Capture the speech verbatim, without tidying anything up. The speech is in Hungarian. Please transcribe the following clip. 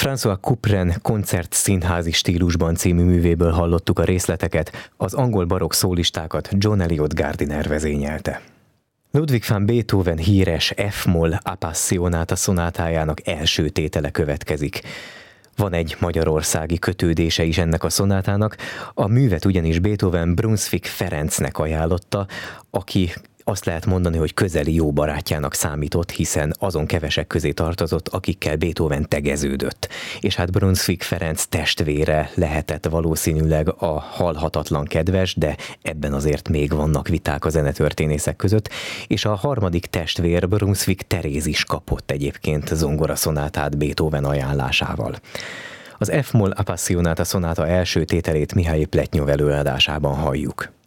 François Couperin koncert színházi stílusban című művéből hallottuk a részleteket, az angol barokk szólistákat John Eliot Gardiner vezényelte. Ludwig van Beethoven híres F-moll Appassionata szonátájának első tétele következik. Van egy magyarországi kötődése is ennek a szonátának, a művet ugyanis Beethoven Brunswick Ferencnek ajánlotta, aki azt lehet mondani, hogy közeli jó barátjának számított, hiszen azon kevesek közé tartozott, akikkel Beethoven tegeződött. És hát Brunswick Ferenc testvére lehetett valószínűleg a halhatatlan kedves, de ebben azért még vannak viták a zenetörténészek között, és a harmadik testvér Brunswick Teréz is kapott egyébként zongoraszonátát Beethoven ajánlásával. Az F-moll Appassionata szonáta első tételét Mihály Pletnyov előadásában halljuk.